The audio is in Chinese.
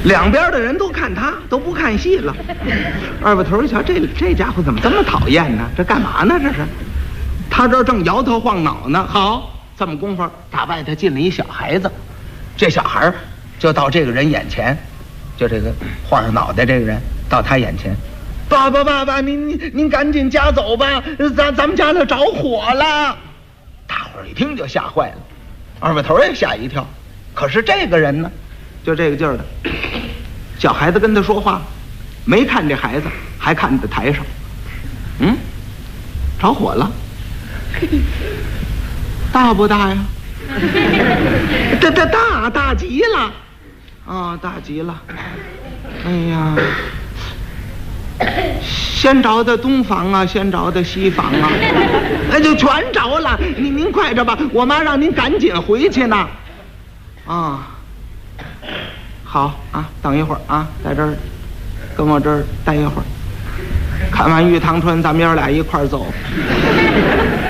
两边的人都看他，都不看戏了。二把头一瞧，这家伙怎么这么讨厌呢？这干嘛呢？这是，他这正摇头晃脑呢。好，这么功夫，大外头进了一小孩子，这小孩就到这个人眼前，就这个晃着脑袋这个人到他眼前，爸爸，您赶紧家走吧，咱们家里着火了。大伙儿一听就吓坏了，二把头也吓一跳。可是这个人呢，就这个劲儿的，小孩子跟他说话，没看这孩子，还看在台上。着火了，大不大呀？这大极了啊，大极了。哎呀，先着的东房啊，先着的西房啊，那就全着了。您快着吧，我妈让您赶紧回去呢。啊，好啊，等一会儿啊，在这儿跟我这儿待一会儿，看完玉堂春，咱们爷俩一块儿走。